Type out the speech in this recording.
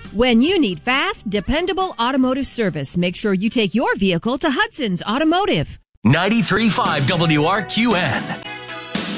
When you need fast, dependable automotive service, make sure you take your vehicle to Hudson's Automotive. 93.5 WRQN.